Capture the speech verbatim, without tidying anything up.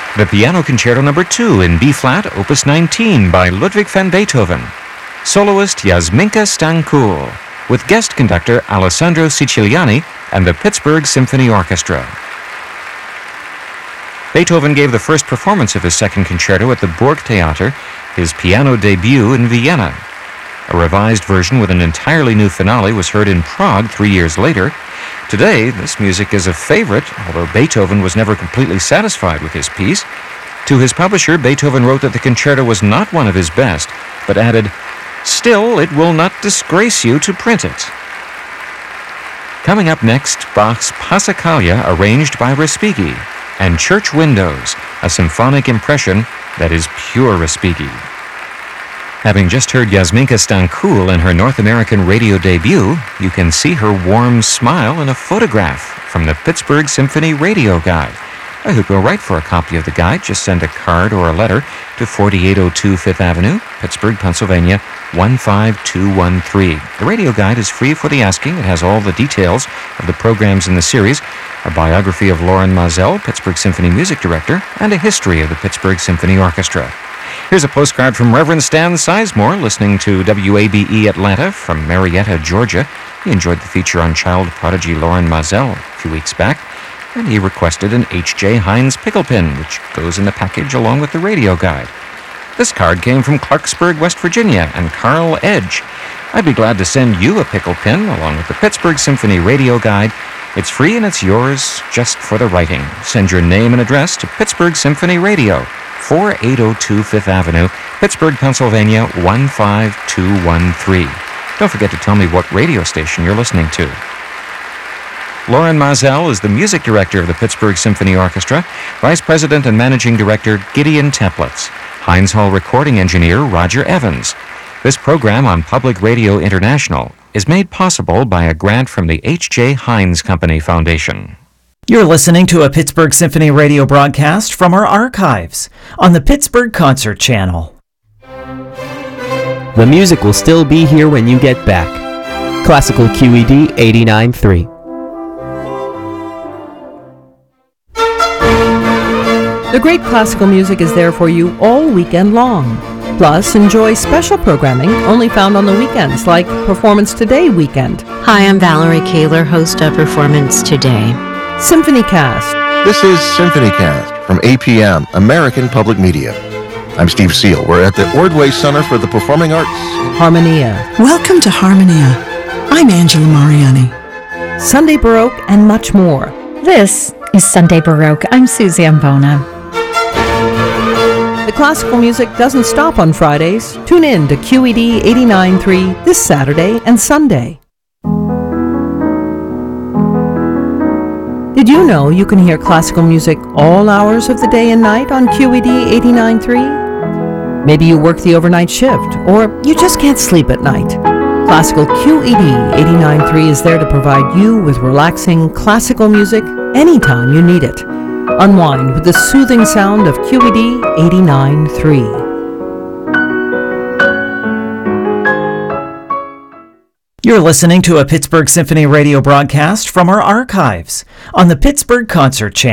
the Piano Concerto Number two in B-flat, Opus nineteen by Ludwig van Beethoven. Soloist Jasminka Stankoul, with guest conductor Alessandro Siciliani and the Pittsburgh Symphony Orchestra. Beethoven gave the first performance of his second concerto at the Burgtheater, his piano debut in Vienna. A revised version with an entirely new finale was heard in Prague three years later. Today, this music is a favorite, although Beethoven was never completely satisfied with his piece. To his publisher, Beethoven wrote that the concerto was not one of his best, but added, "Still, it will not disgrace you to print it." Coming up next, Bach's Passacaglia, arranged by Respighi, and Church Windows, a symphonic impression that is pure Respighi. Having just heard Jasminka Stankoul in her North American radio debut, you can see her warm smile in a photograph from the Pittsburgh Symphony Radio Guide. I hope you'll write for a copy of the guide. Just send a card or a letter to forty-eight oh two Fifth Avenue, Pittsburgh, Pennsylvania, one five two one three. The radio guide is free for the asking. It has all the details of the programs in the series, a biography of Loren Maazel, Pittsburgh Symphony Music Director, and a history of the Pittsburgh Symphony Orchestra. Here's a postcard from Reverend Stan Sizemore, listening to W A B E Atlanta from Marietta, Georgia. He enjoyed the feature on child prodigy Loren Maazel a few weeks back, and he requested an H J Heinz pickle pin, which goes in the package along with the radio guide. This card came from Clarksburg, West Virginia, and Carl Edge. I'd be glad to send you a pickle pin along with the Pittsburgh Symphony Radio Guide. It's free and it's yours just for the writing. Send your name and address to Pittsburgh Symphony Radio, forty-eight oh two Fifth Avenue, Pittsburgh, Pennsylvania, one five two one three. Don't forget to tell me what radio station you're listening to. Loren Maazel is the music director of the Pittsburgh Symphony Orchestra, vice president and managing director Gideon Templitz, Heinz Hall recording engineer Roger Evans. This program on Public Radio International is made possible by a grant from the H J Heinz Company Foundation. You're listening to a Pittsburgh Symphony radio broadcast from our archives on the Pittsburgh Concert Channel. The music will still be here when you get back. Classical Q E D eighty-nine point three. The great classical music is there for you all weekend long. Plus, enjoy special programming only found on the weekends, like Performance Today Weekend. Hi, I'm Valerie Kaler, host of Performance Today. Symphony Cast. This is Symphony Cast from A P M, American Public Media. I'm Steve Seal. We're at the Ordway Center for the Performing Arts. Harmonia. Welcome to Harmonia. I'm Angela Mariani. Sunday Baroque and much more. This is Sunday Baroque. I'm Susie Ambona. The classical music doesn't stop on Fridays. Tune in to Q E D eighty-nine point three this Saturday and Sunday. Did you know you can hear classical music all hours of the day and night on Q E D eighty-nine point three? Maybe you work the overnight shift, or you just can't sleep at night. Classical Q E D eighty-nine point three is there to provide you with relaxing classical music anytime you need it. Unwind with the soothing sound of Q E D eighty-nine point three. You're listening to a Pittsburgh Symphony radio broadcast from our archives on the Pittsburgh Concert Channel.